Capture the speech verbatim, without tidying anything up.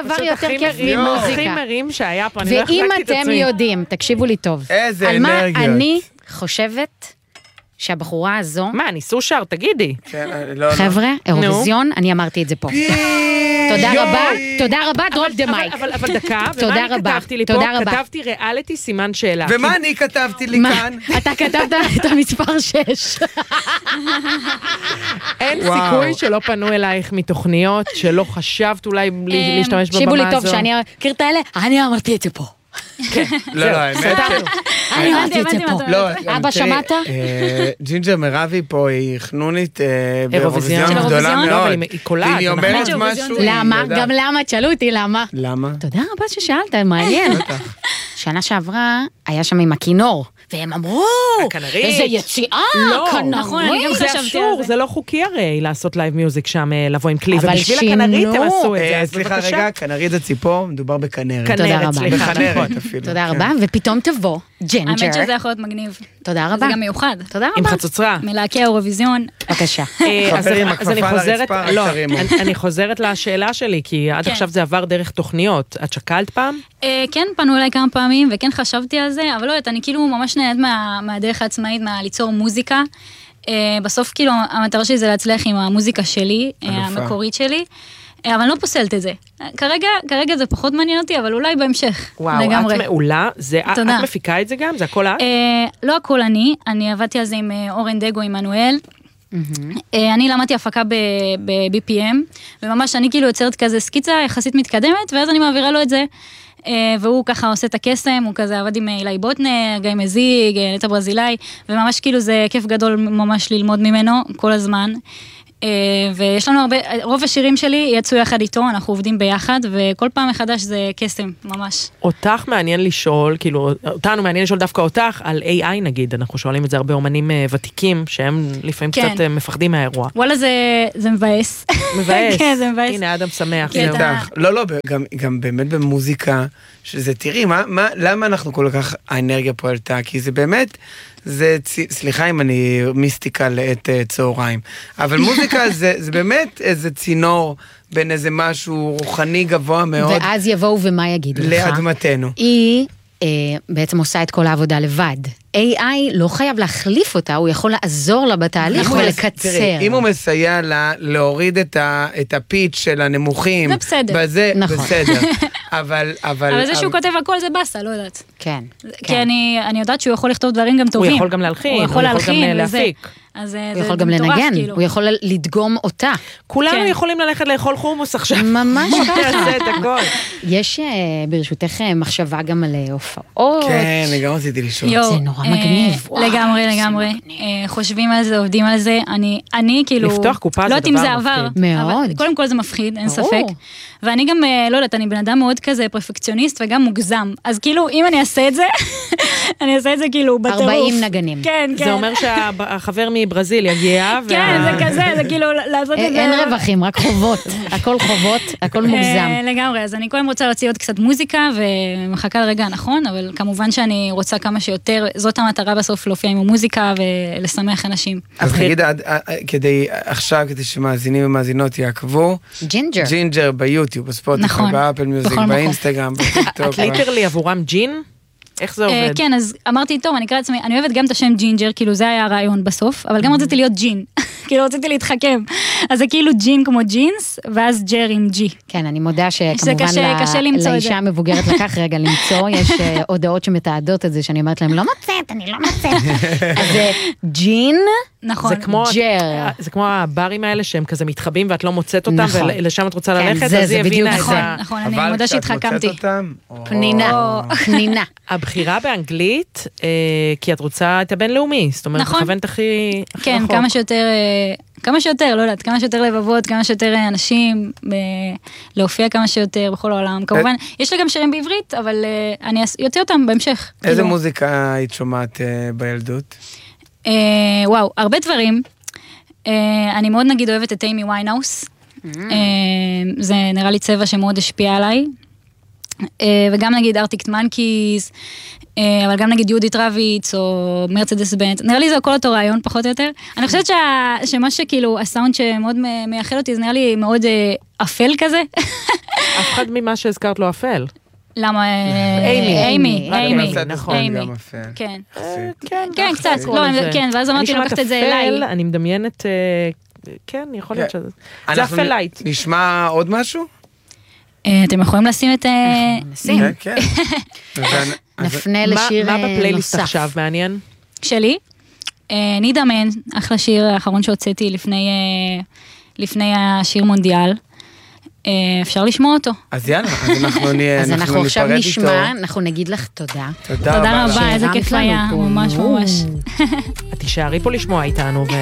דבר יותר כיף ממוזיקה. הכי מרים שהיה פה, ואם אתם יודעים, תקשיבו לי טוב. איזה על מה אנרגיות. אני חושבת שהבחורה הזו... מה, אני סושר, תגידי. חבר'ה, אירוויזיון, אני אמרתי את זה פה. תודה רבה, תודה רבה, דרופ דה מייק. אבל דקה, ומה אני כתבתי לי פה? כתבתי ריאליטי סימן שאלה. ומה אני כתבתי לי כאן? אתה כתבת את המספר שש. אין סיכוי שלא פנו אלייך מתוכניות, שלא חשבת אולי להשתמש בבמה הזו. שיבו לי טוב, שאני אכיר את האלה, אני אמרתי את זה פה. לא, לא, האמת אני אמרתי את זה פה. אבא, שמעת? ג'ינג'ר מרבי פה היא חנונית באירוויזיון גדולה מאוד. היא קולעת. היא אומרת משהו. למה? גם למה? תשאלו אותי למה. למה? תודה רבה ששאלת, מעניין. שנה שעברה היה שם עם הכינור. והם אמרו, איזה יציאה, כנרית. זה אסור, זה לא חוקי הרי לעשות לייב מיוזיק שם, לבוא עם כלי, ובשביל הכנרית הם עשו את זה. סליחה רגע, כנרית זה ציפור, מדובר בכנרת. תודה רבה. בכנרת אפילו. תודה רבה, ופתאום תבוא, ג'ינג'ר. האמת שזה יכול להיות מגניב. תודה רבה. זה גם מיוחד. תודה רבה. עם חצוצרה. מלהקי האירוויזיון. בבקשה. חברים, הכפפה לרצפה, אני חוזרת לשאלה שלי, כי עד עכשיו זה עבר דרך תוכניות. את שקלת פעם? כן, פנו אליי כמה פעמים, וכן חשבתי על זה, אבל לא יודעת, אני כאילו ממש נהנית מהדרך העצמאית, מהליצור מוזיקה. בסוף כאילו המטרה שלי זה להצליח עם המוזיקה שלי, המקורית שלי, אבל אני לא פוסלת את זה. כרגע, כרגע זה פחות מעניין אותי, אבל אולי בהמשך. וואו, לגמרי. את מעולה. זה, את מפיקה את זה גם? זה הכל את? לא הכל אני, אני עבדתי על זה עם אורן דגו, עם מנואל. אני למדתי הפקה ב-בי פי אם, וממש אני כאילו יוצרת כזה סקיצה יחסית מתקדמת, ואז אני מעבירה לו את זה, והוא ככה עושה את הקסם, הוא כזה עבד עם אילי בוטנר, גיא מזיג, נטע ברזילי, וממש כאילו זה כיף גדול ממש ללמוד ממנו כל הזמן. ויש לנו הרבה, רוב השירים שלי יצאו יחד איתו, אנחנו עובדים ביחד, וכל פעם מחדש זה קסם, ממש. אותך מעניין לשאול, כאילו, אותנו מעניין לשאול דווקא אותך, על איי איי נגיד, אנחנו שואלים את זה הרבה אומנים ותיקים, שהם לפעמים קצת מפחדים מהאירוע. וואלה, זה מבאס. מבאס. כן, זה מבאס. הנה, אדם שמח. לא, לא, גם באמת במוזיקה, שזה, תראי, למה אנחנו כל כך, האנרגיה פה עלתה? כי זה באמת, זה, סליחה אם אני מיסטיקה לעת צהריים, אבל מוזיקה זה, זה באמת איזה צינור בין איזה משהו רוחני גבוה מאוד. ואז יבואו ומה יגידו לך? לאדמתנו. היא אה, בעצם עושה את כל העבודה לבד. איי איי לא חייב להחליף אותה, הוא יכול לעזור לה בתהליך ולקצר. תראי, אם הוא מסייע לה להוריד את, ה, את הפיץ' של הנמוכים, זה בסדר. בזה, נכון. בסדר. אבל, אבל, אבל זה שהוא כותב הכל זה בסה, לא יודעת. כן. כי אני, אני יודעת שהוא יכול לכתוב דברים גם טובים. הוא יכול גם להלחין, הוא יכול להלחין גם להפיק. אז הוא יכול גם לנגן, הוא יכול לדגום אותה. כולנו יכולים ללכת לאכול חומוס עכשיו. ממש ככה. את הכל. יש ברשותך מחשבה גם על הופעות. כן, אני גם רציתי לשאול. זה נורא מגניב. לגמרי, לגמרי. חושבים על זה, עובדים על זה. אני כאילו... לפתוח קופה זה דבר מפחיד. לא יודעת אם זה עבר. מאוד. קודם כל זה מפחיד, אין ספק. ואני גם, לא יודעת, אני בן אדם מאוד כזה פרפקציוניסט וגם מוגזם. אז כאילו, אם אני אעשה את זה, אני אעשה את זה כאילו בטירוף. ארבעים נגנים. כן, כן. זה אומר שהחבר מברזיל יגיע. כן, זה כזה, זה כאילו לעשות את זה. אין רווחים, רק חובות. הכל חובות, הכל מוגזם. לגמרי, אז אני קודם רוצה להוציא עוד קצת מוזיקה, ומחכה לרגע הנכון, אבל כמובן שאני רוצה כמה שיותר, זאת המטרה בסוף להופיע עם המוזיקה ולשמח אנשים. אז נגיד, כדי, עכשיו, כדי שמאזינים ומאזינות יעקבו, ג'ינג'ר. ג'ינג'ר ביוטיוב, בספוטיפיי, באפל מיוזיק, באינסטגרם, בטיקטוק. את ליטרלי עבורם ג'ין? איך זה עובד? כן, אז אמרתי, טוב, אני אקרא לעצמי, אני אוהבת גם את השם ג'ינג'ר, כאילו זה היה הרעיון בסוף, אבל גם רציתי להיות ג'ין, כאילו רציתי להתחכם, אז זה כאילו ג'ין כמו ג'ינס, ואז ג'ר עם ג'י. כן, אני מודה שכמובן לאישה המבוגרת לקח רגע למצוא, יש הודעות שמתעדות את זה, שאני אומרת להם, לא מוצאת, אני לא מוצאת. אז זה ג'ין, נכון, ג'ר. זה כמו הברים האלה שהם כזה מתחבים ואת לא מוצאת אותם, ולשם את רוצה ללכת, אז היא הבינה את זה. נכון, אני מודה שהתחכמתי. פנינה, פנינה. הבחירה באנגלית, כי את רוצה את הבינלאומי, זאת אומרת, מכוונת הכי רחוק. כן, כמה שיותר, כמה שיותר, לא יודעת, כמה שיותר לבבות, כמה שיותר אנשים, להופיע כמה שיותר בכל העולם. כמובן, יש לי גם שירים בעברית, אבל אני אוציא אותם בהמשך. איזה מוזיקה היית שומעת בילדות? וואו, הרבה דברים. אני מאוד נגיד אוהבת את אימי ויינהאוס. זה נראה לי צבע שמאוד השפיע עליי. וגם נגיד ארטיקט מנקיז, אבל גם נגיד יהודית רביץ או מרצדס בנט, נראה לי זה הכל אותו רעיון פחות או יותר. אני חושבת שמה שכאילו הסאונד שמאוד מייחד אותי, זה נראה לי מאוד אפל כזה. אף אחד ממה שהזכרת לא אפל. למה? אימי. אימי, אימי. נכון, גם אפל. כן. כן, כן, קצת. לא, כן, ואז אמרתי לקחת את זה אליי. אני מדמיינת, כן, יכול להיות שזה. זה אפל לייט. נשמע עוד משהו? אתם יכולים לשים את... נשים. כן, כן. נפנה לשיר נוסף. מה בפלייליסט עכשיו מעניין? שלי? נידה מן, אחלה שיר האחרון שהוצאתי לפני השיר מונדיאל. אפשר לשמוע אותו. אז יאללה, אז אנחנו נהיה, אז אנחנו עכשיו נשמע, אנחנו נגיד לך תודה. תודה רבה. תודה רבה, איזה כיף היה, ממש ממש. תישארי פה לשמוע איתנו.